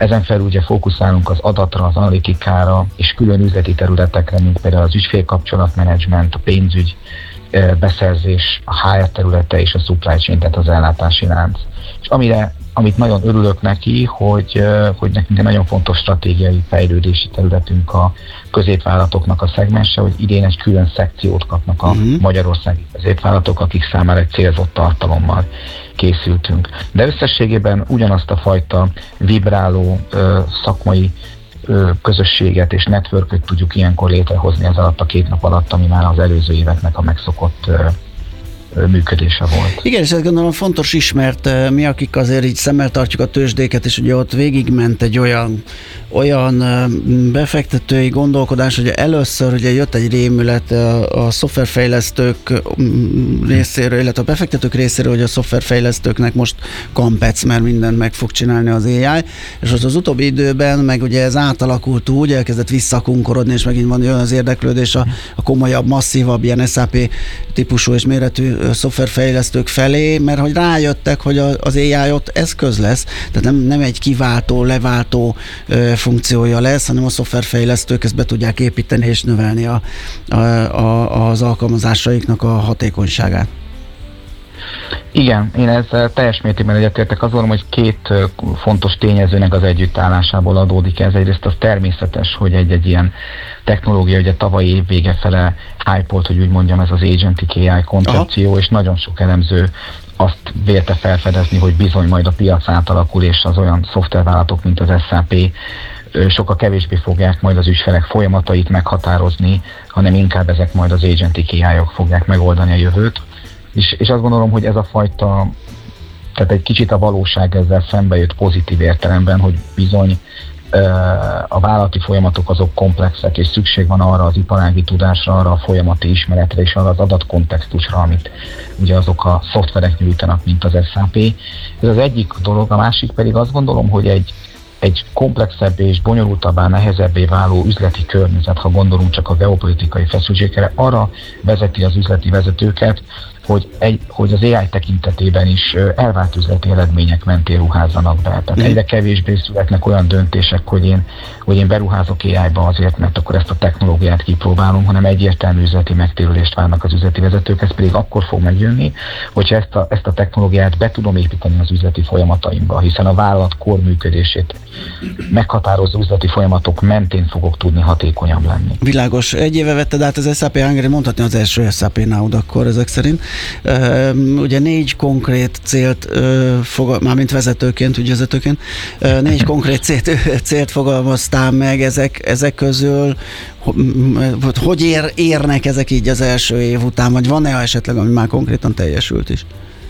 Ezen felül ugye fókuszálunk az adatra, az analitikára és külön üzleti területekre, mint például az ügyfélkapcsolatmenedzsment, a pénzügy, beszerzés, a HR területe és a supply chain, tehát az ellátási lánc. És amit nagyon örülök neki, hogy nekünk egy nagyon fontos stratégiai fejlődési területünk a középvállalatoknak a szegmense, hogy idén egy külön szekciót kapnak a magyarországi középvállalatok, akik számára egy célzott tartalommal készültünk. De összességében ugyanazt a fajta vibráló szakmai közösséget és networköt tudjuk ilyenkor létrehozni ez alatt a 2 nap alatt, ami már az előző éveknek a megszokott működése volt. Igen, és ezt gondolom fontos is, mert mi, akik azért így szemmel tartjuk a tőzsdéket, és ugye ott végigment egy olyan befektetői gondolkodás, hogy először ugye jött egy rémület a szoftverfejlesztők részéről, illetve a befektetők részéről, hogy a szoftverfejlesztőknek most kampec, mert mindent meg fog csinálni az AI, és az utóbbi időben meg ugye ez átalakult úgy, elkezdett visszakunkorodni, és megint van olyan az érdeklődés a komolyabb, masszívabb, ilyen SAP típusú és méretű szoftverfejlesztők felé, mert hogy rájöttek, hogy az AI ott eszköz lesz, tehát nem egy kiváltó, leváltó funkciója lesz, hanem a szoftverfejlesztők ezt be tudják építeni és növelni az alkalmazásaiknak a hatékonyságát. Igen, én ezzel teljes mértékben egyetértek. Azt gondolom, hogy 2 fontos tényezőnek az együttállásából adódik ez. Egyrészt az természetes, hogy egy ilyen technológia ugye tavalyi év vége fele hype-olt, hogy úgy mondjam, ez az agentic AI koncepció, és nagyon sok elemző azt vélte felfedezni, hogy bizony majd a piac átalakul, és az olyan szoftvervállalatok, mint az SAP sokkal kevésbé fogják majd az ügyfelek folyamatait meghatározni, hanem inkább ezek majd az agentic AI-ok fogják megoldani a jövőt. És azt gondolom, hogy ez a fajta, tehát egy kicsit a valóság ezzel szembe jött pozitív értelemben, hogy bizony a vállalati folyamatok azok komplexek, és szükség van arra az iparági tudásra, arra a folyamati ismeretre és arra az adatkontextusra, amit ugye azok a szoftverek nyújtanak, mint az SAP. Ez az egyik dolog, a másik pedig azt gondolom, hogy egy komplexebbé és bonyolultabbá, nehezebbé váló üzleti környezet, ha gondolunk csak a geopolitikai feszültségre, arra vezeti az üzleti vezetőket, hogy az AI tekintetében is elvált üzleti eredmények mentén ruházzanak be. Tehát egyre kevésbé születnek olyan döntések, hogy én beruházok AI-ba azért, mert akkor ezt a technológiát kipróbálom, hanem egyértelmű üzleti megtérülést várnak az üzleti vezetők, ez pedig akkor fog megjönni, hogyha ezt a technológiát be tudom építeni az üzleti folyamataimba, hiszen a vállalat core működését meghatározó üzleti folyamatok mentén fogok tudni hatékonyabb lenni. Világos. Egy éve vetted át az SAP Hungary, mondhatni az első SAP Now-d akkor ezek szerint. Ugye 4 konkrét célt, mármint vezetőként, ügyvezetőként, 4 konkrét célt fogalmaztál meg ezek közül. Hogy érnek ezek így az első év után, vagy van-e esetleg, ami már konkrétan teljesült is?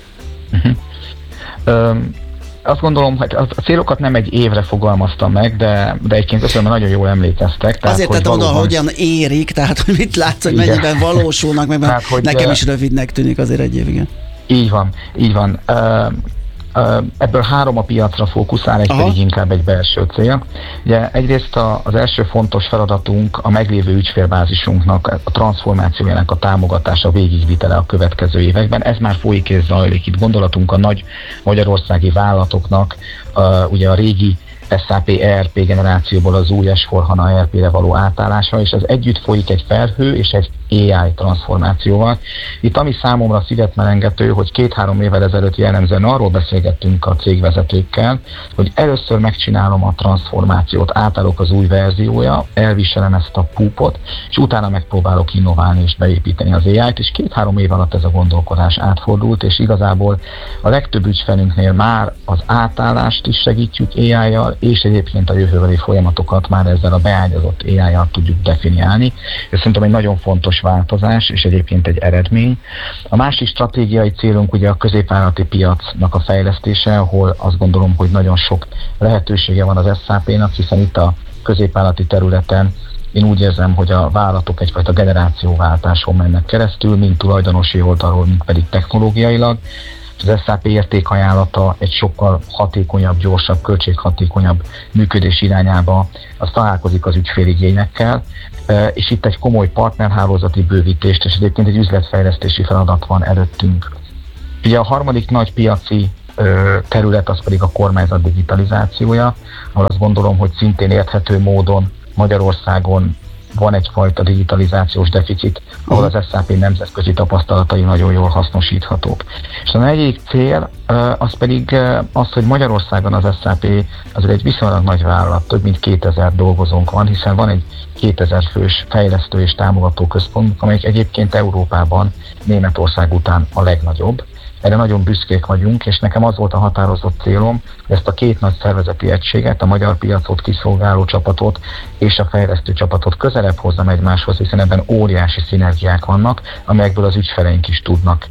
Azt gondolom, hogy a célokat nem egy évre fogalmaztam meg, de egyébként köszönöm, nagyon jól emlékeztek. Tehát, azért tettem oda, hogyan érik, tehát hogy mit látsz, hogy mennyiben valósulnak, meg tehát, nekem is rövidnek tűnik azért egy év, igen. Így van. Ebből 3 a piacra fókuszál, egy pedig inkább egy belső cél. Ugye egyrészt az első fontos feladatunk a meglévő ügyfélbázisunknak a transformációjának a támogatása, végigvitele a következő években. Ez már folyik és zajlik. Itt gondolatunk a nagy magyarországi vállalatoknak, ugye a régi SAP ERP generációból az új S/4HANA ERP-re való átállása, és ez együtt folyik egy felhő és egy AI transformációval. Itt ami számomra szívet melengető, hogy 2-3 évvel ezelőtt jellemzően arról beszélgettünk a cégvezetőkkel, hogy először megcsinálom a transformációt, átállok az új verziója, elviselem ezt a púpot, és utána megpróbálok innoválni és beépíteni az AI-t, és 2-3 év alatt ez a gondolkodás átfordult, és igazából a legtöbb ügyfelünknél már az átállást is segítjük AI-jal, és egyébként a jövőbeli folyamatokat már ezzel a beágyazott AI-jal tudjuk definiálni. Ez szerintem egy nagyon fontos változás, és egyébként egy eredmény. A másik stratégiai célunk ugye a középvállalati piacnak a fejlesztése, ahol azt gondolom, hogy nagyon sok lehetősége van az SAP-nak, hiszen itt a középvállalati területen én úgy érzem, hogy a vállalatok egyfajta generációváltáson mennek keresztül, mind tulajdonosi oldalról, mind pedig technológiailag. Az SAP értékajánlata egy sokkal hatékonyabb, gyorsabb, költséghatékonyabb működés irányába, az találkozik az ügyféligényekkel, és itt egy komoly partnerhálózati bővítést, és egyébként egy üzletfejlesztési feladat van előttünk. Ugye a harmadik nagy piaci terület az pedig a kormányzat digitalizációja, ahol azt gondolom, hogy szintén érthető módon Magyarországon van egyfajta digitalizációs deficit, ahol az SAP nemzetközi tapasztalatai nagyon jól hasznosíthatók. És a negyedik cél az pedig az, hogy Magyarországon az SAP azért egy viszonylag nagy vállalat, több mint 2000 dolgozónk van, hiszen van egy 2000 fős fejlesztő és támogató központunk, amelyik egyébként Európában Németország után a legnagyobb. Erre nagyon büszkék vagyunk, és nekem az volt a határozott célom, hogy ezt a két nagy szervezeti egységet, a magyar piacot kiszolgáló csapatot és a fejlesztő csapatot közelebb hozzam egymáshoz, hiszen ebben óriási szinergiák vannak, amelyekből az ügyfeleink is tudnak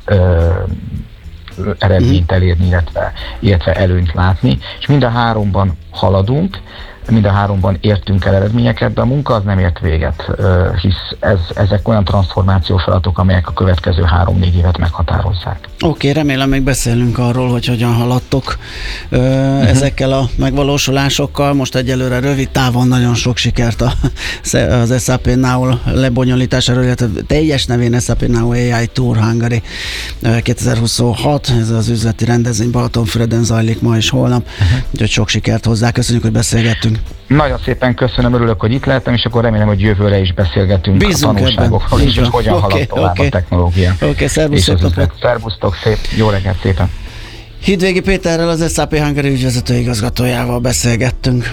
eredményt elérni, illetve előnyt látni, és mind a háromban haladunk, mind a háromban értünk el eredményeket, de a munka az nem ért véget, hisz ezek olyan transformációs feladatok, amelyek a következő 3-4 évet meghatározzák. Oké, remélem még beszélünk arról, hogy hogyan haladtok ezekkel a megvalósulásokkal. Most egyelőre rövid távon nagyon sok sikert az SAP Now lebonyolításáról, illetve teljes nevén SAP Now AI Tour Hungary 2026. Ez az üzleti rendezvény Balatonfüreden zajlik ma és holnap. Úgyhogy sok sikert hozzá. Köszönjük, hogy beszélgettünk. Nagyon szépen köszönöm, örülök, hogy itt lehettem, és akkor remélem, hogy jövőre is beszélgetünk bízunk a tanulságokról, és hogy hogyan halad tovább a technológia. Oké, szervusz, szép napot. Szervusztok, szép, jó reggelt szépen. Hídvégi Péterrel, az SAP Hungary ügyvezető igazgatójával beszélgettünk.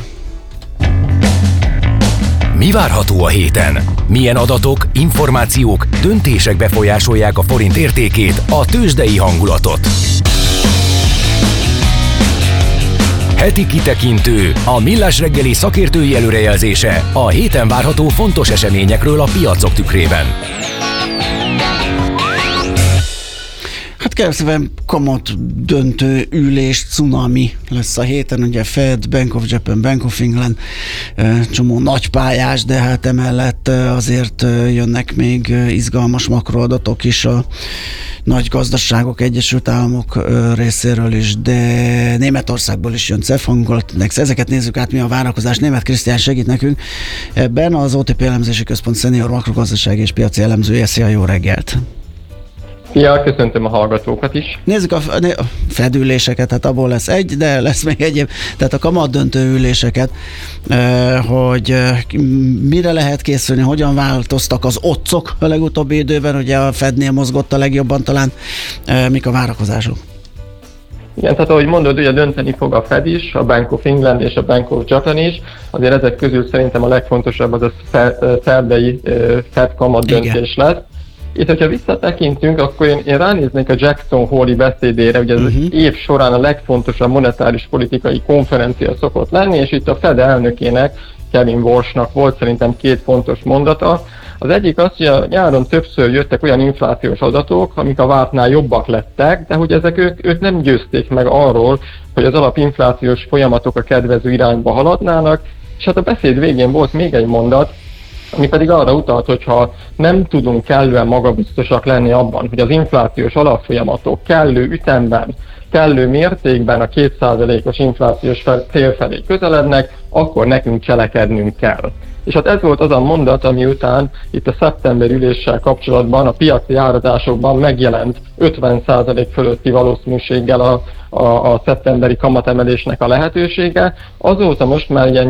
Mi várható a héten? Milyen adatok, információk, döntések befolyásolják a forint értékét, a tőzsdei hangulatot? Heti kitekintő, a Millás reggeli szakértői előrejelzése a héten várható fontos eseményekről a piacok tükrében. Hát kérlek kamat döntő ülés, cunami lesz a héten, ugye Fed, Bank of Japan, Bank of England, csomó nagy pályás, de hát emellett azért jönnek még izgalmas makroadatok is a nagy gazdaságok, Egyesült Államok részéről is, de Németországból is jön CEF hangulat. Ezeket nézzük át, mi a várakozás. Németh Krisztián segít nekünk ebben, az OTP elemzési központ szenior makrogazdasági és piaci elemzője. Szia, jó reggelt! Szia, köszöntöm a hallgatókat is. Nézzük a Fed üléseket, hát abból lesz egy, de lesz még egyéb, tehát a kamatdöntő üléseket, hogy mire lehet készülni, hogyan változtak az otcok a legutóbbi időben, ugye a Fednél mozgott a legjobban talán, mik a várakozások? Igen, tehát ahogy mondod, ugye dönteni fog a Fed is, a Bank of England és a Bank of Japan is, azért ezek közül szerintem a legfontosabb az a szerdai Fed kamat döntés lesz. Itt, hogyha visszatekintünk, akkor én ránéznék a Jackson Hole-i beszédére, ugye az év során a legfontosabb monetáris politikai konferencia szokott lenni, és itt a Fed elnökének, Kevin Walshnak volt szerintem 2 fontos mondata. Az egyik az, hogy a nyáron többször jöttek olyan inflációs adatok, amik a vártnál jobbak lettek, de hogy ezek ők nem győzték meg arról, hogy az alapinflációs folyamatok a kedvező irányba haladnának, és hát a beszéd végén volt még egy mondat, ami pedig arra utalt, hogy ha nem tudunk kellően magabiztosak lenni abban, hogy az inflációs alapfolyamatok kellő ütemben, kellő mértékben a 2%-os inflációs cél felé közelednek, akkor nekünk cselekednünk kell. És hát ez volt az a mondat, ami után itt a szeptember üléssel kapcsolatban a piaci árazásokban megjelent 50% fölötti valószínűséggel a szeptemberi kamatemelésnek a lehetősége. Azóta most már ilyen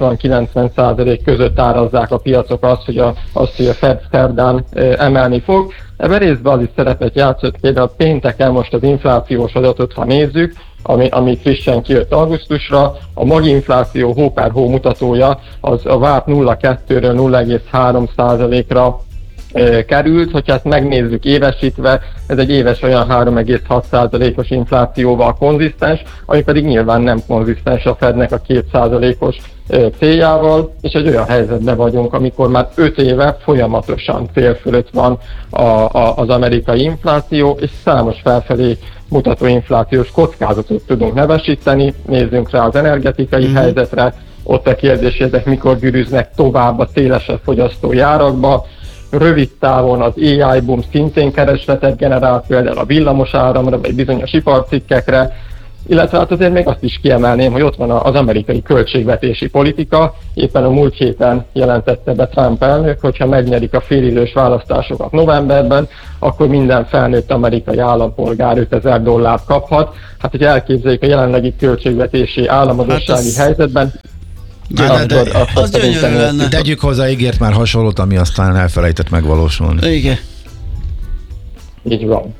80-90% között árazzák a piacok azt, hogy a Fed szerdán emelni fog. Ebben részben az is szerepet játszott, például pénteken most az inflációs adatot, ha nézzük, ami frissen kijött augusztusra, a maginfláció hó per hó mutatója az a várt 0,2-ről 0,3%-ra került, hogyha ezt megnézzük évesítve, ez egy éves olyan 3,6%-os inflációval konzisztens, ami pedig nyilván nem konzisztens a Fednek a 2%-os céljával, és egy olyan helyzetben vagyunk, amikor már 5 éve folyamatosan cél fölött van az amerikai infláció, és számos felfelé mutató inflációs kockázatot tudunk nevesíteni. Nézzünk rá az energetikai helyzetre, ott a kérdés, hogy ezek mikor gyűrűznek tovább a szélesebb fogyasztói árakba. Rövid távon az AI boom szintén keresletet generál, például a villamos áramra, vagy bizonyos iparcikkekre. illetve hát azért még azt is kiemelném, hogy ott van az amerikai költségvetési politika. Éppen a múlt héten jelentette be Trump elnök, hogyha megnyerik a félidős választásokat novemberben, akkor minden felnőtt amerikai állampolgár $5000 kaphat. Hát, hogy elképzeljük a jelenlegi költségvetési államadóssági helyzetben, az gyönyörű lenne. Tegyük hozzá, ígért már hasonlót, ami aztán elfelejtett megvalósulni. Igen. Így van.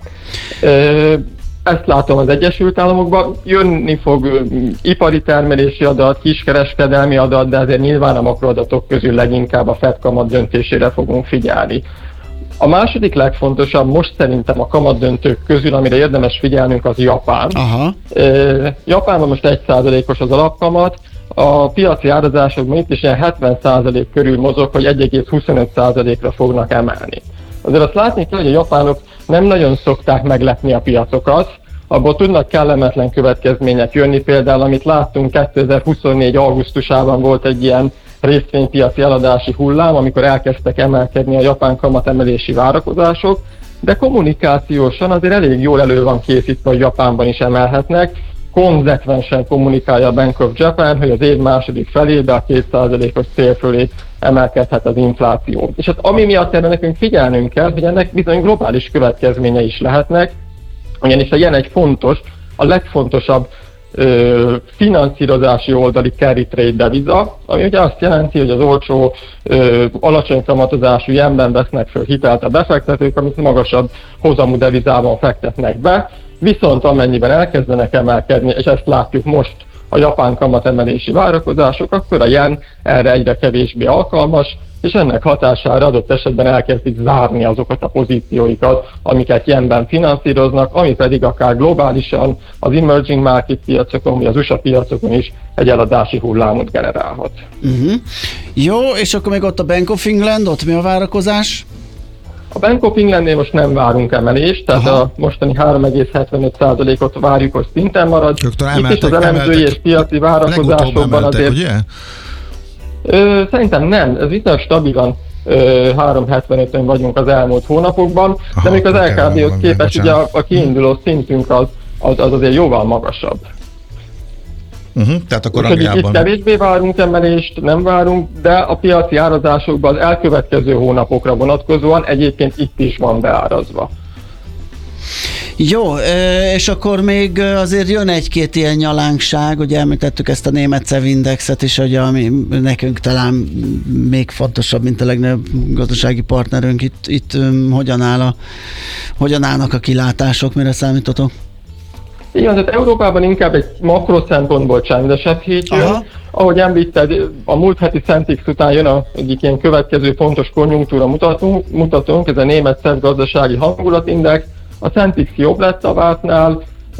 Ezt látom az Egyesült Államokban, jönni fog ipari termelési adat, kiskereskedelmi adat, de azért nyilván a makroadatok közül leginkább a Fed kamat döntésére fogunk figyelni. A második legfontosabb most szerintem a kamatdöntők közül, amire érdemes figyelnünk, az Japán. Aha. Japánban most 1%-os az alapkamat, a piaci árazásokban itt is ilyen 70% körül mozog, hogy 1,25%-ra fognak emelni. Azért azt látni kell, hogy a japánok nem nagyon szokták meglepni a piacokat, abból tudnak kellemetlen következmények jönni, például amit láttunk 2024. augusztusában volt egy ilyen részvénypiaci eladási hullám, amikor elkezdtek emelkedni a japán kamatemelési várakozások, de kommunikációsan azért elég jól elő van készítve, hogy Japánban is emelhetnek. Konzekvensen kommunikálja a Bank of Japan, hogy az év második felébe a 2%-os cél fölé emelkedhet az infláció. És hát ami miatt erre nekünk figyelnünk kell, hogy ennek bizony globális következménye is lehetnek, ugyanis a jen egy fontos, a legfontosabb finanszírozási oldali carry trade deviza, ami ugye azt jelenti, hogy az olcsó, alacsony kamatozású jenben vesznek föl hitelt a befektetők, amit magasabb hozamú devizában fektetnek be, viszont amennyiben elkezdenek emelkedni, és ezt látjuk most a japán kamatemelési várakozások, akkor a jen erre egyre kevésbé alkalmas, és ennek hatására adott esetben elkezdik zárni azokat a pozícióikat, amiket jenben finanszíroznak, ami pedig akár globálisan az emerging market piacokon, vagy az USA piacokon is egy eladási hullámot generálhat. Jó, és akkor még ott a Bank of England, ott mi a várakozás? A Bank of Englandnél most nem várunk emelést, tehát a mostani 3,75%-ot várjuk, hogy szinten marad. Itt is az elemzői és piaci várakozásokban azért... Ugye? Szerintem nem, ez viszonylag stabilan 3,75-ön vagyunk az elmúlt hónapokban, de még az LKB-hoz képest ugye a kiinduló szintünk az azért jóval magasabb. Tehát akkor itt kevésbé várunk emelést, nem várunk, de a piaci árazásokban az elkövetkező hónapokra vonatkozóan egyébként itt is van beárazva. Jó, és akkor még azért jön egy-két ilyen nyalánkság, ugye említettük ezt a német CEV indexet is, ugye, ami nekünk talán még fontosabb, mint a legnagyobb gazdasági partnerünk. Itt hogyan állnak a kilátások, mire számítotok? Igen, tehát Európában inkább egy makro szempontból csendesebb hét jön. Ahogy említed, a múlt heti Centix után jön egyik ilyen következő fontos konjunktúra mutatónk, ez a német CEV gazdasági hangulatindex. A Centix jobb lett a vártnál,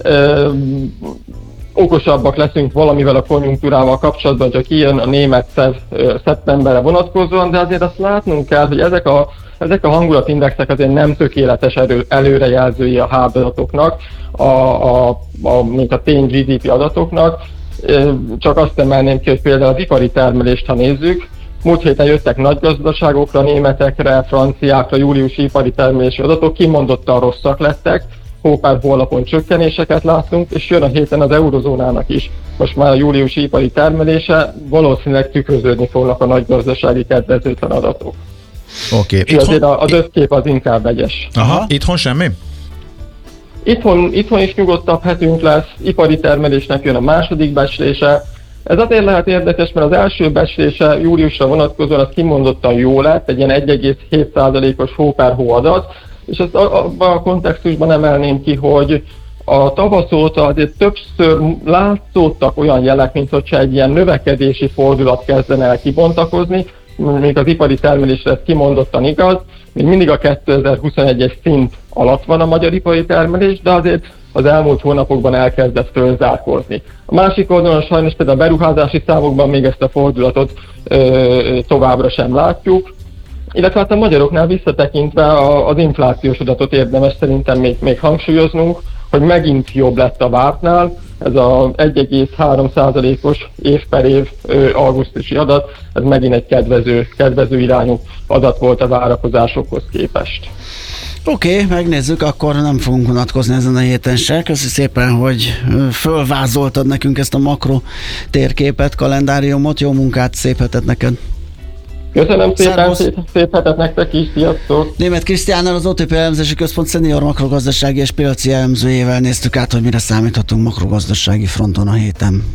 okosabbak leszünk valamivel a konjunktúrával kapcsolatban, csak kijön a német CEV szeptemberre vonatkozóan, de azért azt látnunk kell, hogy ezek a hangulatindexek azért nem tökéletes előrejelzői a HB adatoknak, mint a tény GDP adatoknak. Csak azt emelném ki, hogy például az ipari termelést, ha nézzük, múlt héten jöttek nagy gazdaságokra, németekre, franciákra, júliusi ipari termelési adatok kimondottan rosszak lettek, hópár hónapon csökkenéseket látunk, és jön a héten az eurozónának is. Most már a júliusi ipari termelése, valószínűleg tükröződni fognak a nagy gazdasági kedvezőtlen adatok. Oké. És azért az összkép az inkább vegyes. Itthon semmi? Itthon is nyugodtabb hetünk lesz, ipari termelésnek jön a második becslése. Ez azért lehet érdekes, mert az első becslése júliusra vonatkozóan az kimondottan jó lett, egy ilyen 1,7%-os hó-per-hó adat, és ezt abban a kontextusban emelném ki, hogy a tavasz óta azért többször látszódtak olyan jelek, mint hogyha egy ilyen növekedési fordulat kezdene el kibontakozni, még az ipari termelésre ez kimondottan igaz, még mindig a 2021-es szint alatt van a magyar ipari termelés, de azért az elmúlt hónapokban elkezdett fölzárkózni. A másik oldalon sajnos például a beruházási számokban még ezt a fordulatot továbbra sem látjuk, illetve hát a magyaroknál visszatekintve az inflációs adatot érdemes szerintem még hangsúlyoznunk, hogy megint jobb lett a vártnál, ez a 1,3%-os év per év augusztusi adat, ez megint egy kedvező irányú adat volt a várakozásokhoz képest. Oké, megnézzük, akkor nem fogunk unatkozni ezen a héten se. Köszi szépen, hogy fölvázoltad nekünk ezt a makro térképet, kalendáriumot. Jó munkát, szép hetet neked! Köszönöm szépen, szép hetet nektek is, sziasztok! Németh Krisztiánnal, az OTP Elemzési Központ szenior makrogazdasági és piaci elemzőjével néztük át, hogy mire számíthatunk makrogazdasági fronton a héten.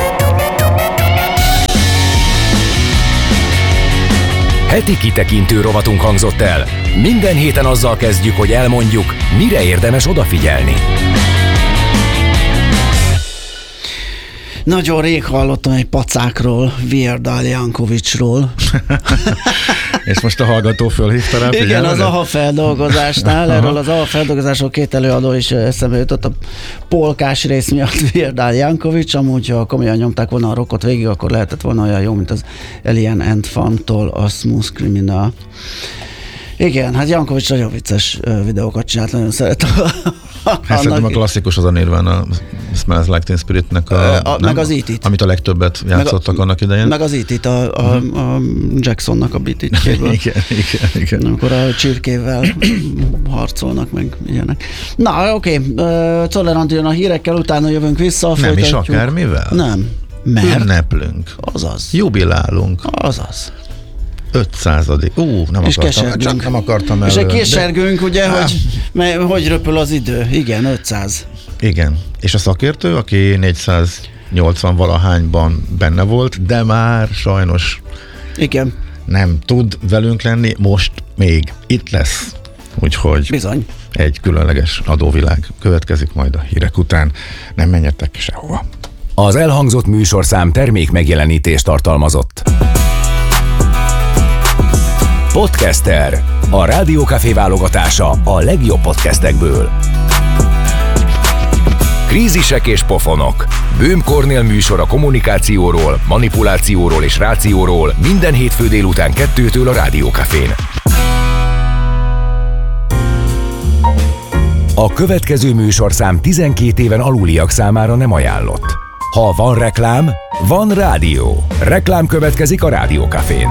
Heti kitekintő rovatunk hangzott el. Minden héten azzal kezdjük, hogy elmondjuk, mire érdemes odafigyelni. Nagyon rég hallottam egy pacákról, Virdal Jankovicsról. És most a hallgató fölhívta rá figyelmet? Igen, az AHA feldolgozásnál, erről az AHA feldolgozásról két előadó is eszembe jutott a polkás rész miatt Virdal Jankovics, amúgy ha komolyan nyomták volna a rockot végig, akkor lehetett volna olyan jó, mint az Alien Ant Farm-tól a Smooth Criminal. Igen, hát Jankovics nagyon vicces videókat csinált, nagyon szeretem. Szerintem a klasszikus az a Nirvana, Smells Like Teen Spirit-nek meg az E.T.-t. Amit a legtöbbet játszottak annak idején. Meg az E.T.-t, a Jacksonnak a beat-jéből. Igen. Amikor a csirkével harcolnak, meg ilyenek. Na, oké. Czoller Andi jön a hírekkel, utána jövünk vissza. Nem folytatjuk. is akármivel? Nem. Mert? Ünneplünk. Azaz. Jubilálunk. Azaz. 500. Nem akartam És egy késergünk, ugye, hogy röpül az idő. Igen, 500. Igen. És a szakértő, aki 480 valahányban benne volt, de már sajnos igen. Nem tud velünk lenni, most még itt lesz. Úgyhogy bizony. Egy különleges adóvilág következik majd a hírek után. Nem menjetek sehova. Az elhangzott műsorszám termék megjelenítést tartalmazott. Podcaster. A Rádiókafé válogatása a legjobb podcastekből. Krízisek és pofonok. Böhm Kornél műsor a kommunikációról, manipulációról és rációról minden hétfő délután 2-től a Rádiókafén. A következő műsorszám 12 éven aluliak számára nem ajánlott. Ha van reklám, van rádió. Reklám következik a Rádiókafén.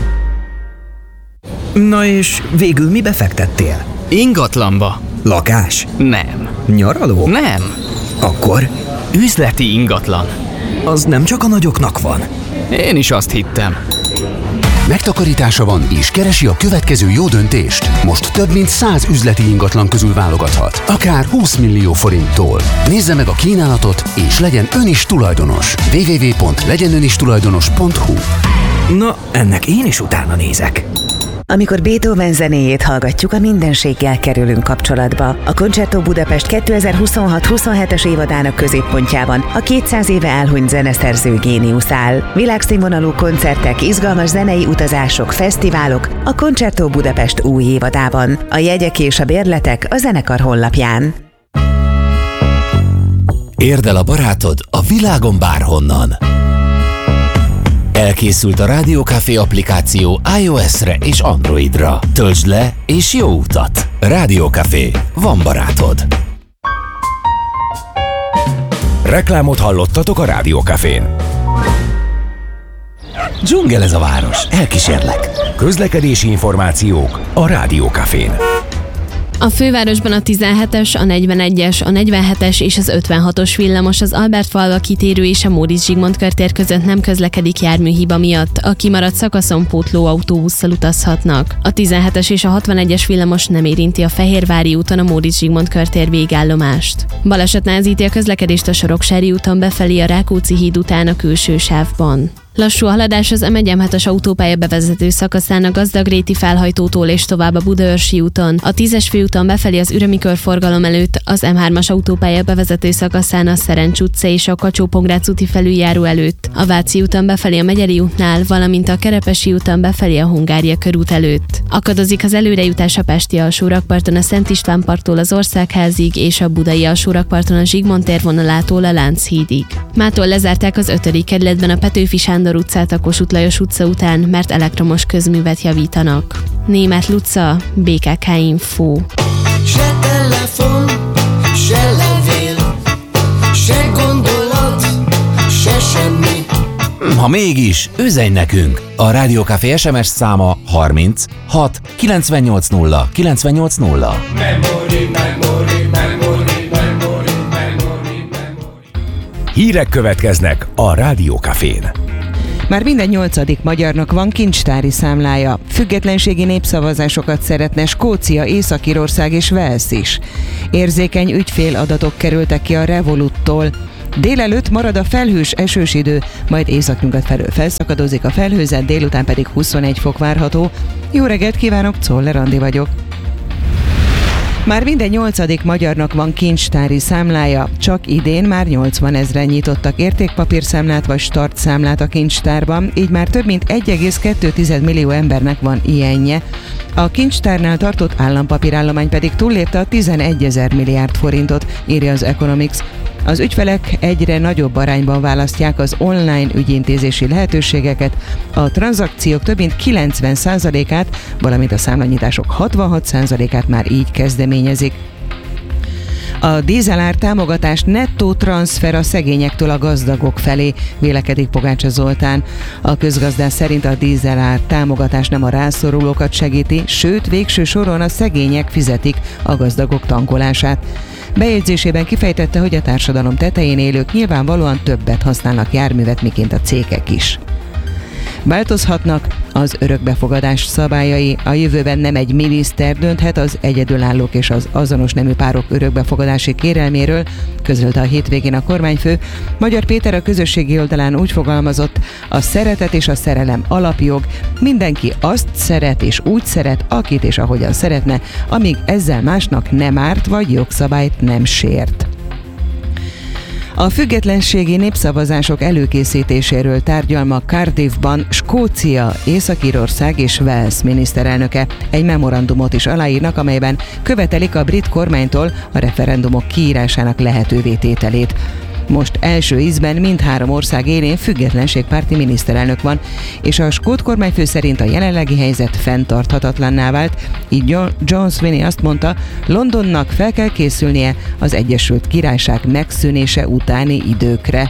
Na és végül mibe fektettél? Ingatlanba. Lakás? Nem. Nyaraló? Nem. Akkor? Üzleti ingatlan. Az nem csak a nagyoknak van. Én is azt hittem. Megtakarítása van és keresi a következő jó döntést. Most több mint 100 üzleti ingatlan közül válogathat. Akár 20 millió forinttól. Nézze meg a kínálatot és legyen ön is tulajdonos. www.legyenönistulajdonos.hu. Na, ennek én is utána nézek. Amikor Beethoven zenéjét hallgatjuk, a mindenséggel kerülünk kapcsolatba. A Concerto Budapest 2026-27-es évadának középpontjában a 200 éve elhunyt zeneszerző géniusz áll. Világszínvonalú koncertek, izgalmas zenei utazások, fesztiválok a Concerto Budapest új évadában. A jegyek és a bérletek a zenekar honlapján. Érd el a barátod a világon bárhonnan. Elkészült a Rádiókafé applikáció iOS-re és Androidra. Töltsd le és jó utat! Rádiókafé. Van barátod. Reklámot hallottatok a Rádiókafén. Dzsungel ez a város. Elkísérlek. Közlekedési információk a Rádiókafén. A fővárosban a 17-es, a 41-es, a 47-es és az 56-os villamos az Albert-falva kitérő és a Móricz Zsigmond körtér között nem közlekedik járműhiba miatt, a kimaradt szakaszon pótló autóbusszal utazhatnak. A 17-es és a 61-es villamos nem érinti a Fehérvári úton a Móricz Zsigmond körtér végállomást. Baleset nehezíti a közlekedést a Soroksári úton befelé a Rákóczi híd után a külső sávban. Lassú a haladás az M1-M7-as autópálya bevezető szakaszán a Gazdagréti felhajtótól és tovább a Budaörsi úton, a 10-es főúton befelé az Ürömi körforgalom előtt, az M3-as autópálya bevezető szakaszán a Szerencs utca és a Kacsó-Pongrác úti felüljáró előtt, a Váci úton befelé a Megyeri útnál, valamint a Kerepesi úton befelé a Hungária körút előtt. Akadozik az előrejutás a Pesti alsórakparton a Szent István parttól az Országházig és a Budai alsórakparton a Zsigmond tér vonalától a Lánchídig. Mától lezárták az 5. kerületben a Petőfi Sándor utcát a Kossuth Lajos utca után, mert elektromos közművet javítanak. Németh Luca, BKK Info. Se telefon, se levél, se gondolat, se semmi, Ha mégis, üzenj nekünk! A Rádió Café SMS száma 30 6 980 980. Hírek következnek a Rádió Cafén. Már minden 8. magyarnak van kincstári számlája. Függetlenségi népszavazásokat szeretne Skócia, Észak-Írország és Wales is. Érzékeny ügyféladatok kerültek ki a Revoluttól. Délelőtt marad a felhős esős idő, majd északnyugat felől felszakadozik a felhőzet, délután pedig 21 fok várható. Jó reggelt kívánok, Czoller Andi vagyok. Már minden 8. magyarnak van kincstári számlája, csak idén már 80 000-en nyitottak értékpapírszámlát vagy startszámlát a kincstárban, így már több mint 1,2 millió embernek van ilyenje. A kincstárnál tartott állampapírállomány pedig túllépte a 11 000 milliárd forintot, írja az Economics. Az ügyfelek egyre nagyobb arányban választják az online ügyintézési lehetőségeket, a tranzakciók több mint 90%-át, valamint a számlanyítások 66%-át már így kezdeményezik. A dízelár támogatás nettó transfer a szegényektől a gazdagok felé, vélekedik Pogácsa Zoltán. A közgazdász szerint a dízelár támogatás nem a rászorulókat segíti, sőt, végső soron a szegények fizetik a gazdagok tankolását. Bejegyzésében kifejtette, hogy a társadalom tetején élők nyilvánvalóan többet használnak járművet, miként a cégek is. Változhatnak az örökbefogadás szabályai. A jövőben nem egy miniszter dönthet az egyedülállók és az azonos nemű párok örökbefogadási kérelméről, közölte a hétvégén a kormányfő. Magyar Péter a közösségi oldalán úgy fogalmazott: a szeretet és a szerelem alapjog, mindenki azt szeret és úgy szeret, akit és ahogyan szeretne, amíg ezzel másnak nem árt vagy jogszabályt nem sért. A függetlenségi népszavazások előkészítéséről tárgyal ma Cardiffban Skócia, Észak-Írország és Wales miniszterelnöke. Egy memorandumot is aláírnak, amelyben követelik a brit kormánytól a referendumok kiírásának lehetővé tételét. Most első ízben mindhárom ország élén függetlenségpárti miniszterelnök van, és a skót kormányfő szerint a jelenlegi helyzet fenntarthatatlanná vált, így John Swinney azt mondta, Londonnak fel kell készülnie az Egyesült Királyság megszűnése utáni időkre.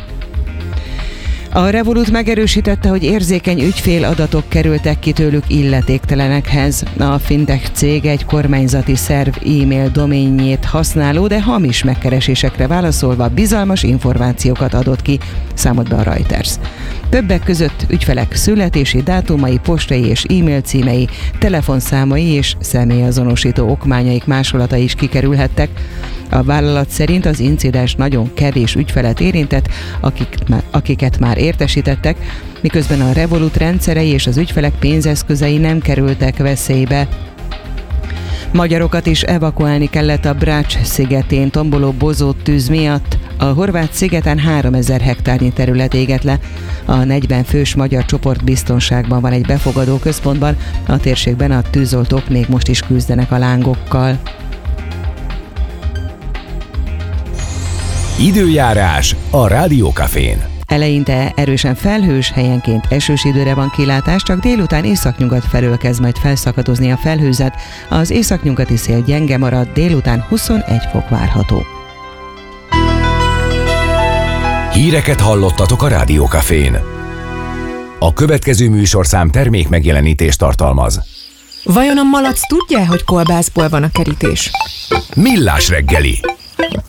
A Revolut megerősítette, hogy érzékeny ügyféladatok kerültek ki tőlük illetéktelenekhez. A fintech cég egy kormányzati szerv e-mail doménjét használó, de hamis megkeresésekre válaszolva bizalmas információkat adott ki, számolt be a Reuters. Többek között ügyfelek születési dátumai, postai és e-mail címei, telefonszámai és személyazonosító okmányaik másolatai is kikerülhettek. A vállalat szerint az incidens nagyon kevés ügyfelet érintett, akiket már értesítettek, miközben a Revolut rendszerei és az ügyfelek pénzeszközei nem kerültek veszélybe. Magyarokat is evakuálni kellett a Brač szigetén tomboló bozót tűz miatt. A horvát szigeten 3000 hektárnyi terület égett le. A 40 fős magyar csoport biztonságban van egy befogadó központban, a térségben a tűzoltók még most is küzdenek a lángokkal. Időjárás a Rádió Cafén. Eleinte erősen felhős, helyenként esős időre van kilátás, csak délután északnyugat felől kezd majd felszakadozni a felhőzet. Az északnyugati szél gyenge marad, délután 21 fok várható. Híreket hallottatok a Rádió Cafén. A következő műsorszám termék megjelenítést tartalmaz. Vajon a malac tudja, hogy kolbászból van a kerítés? Millás reggeli.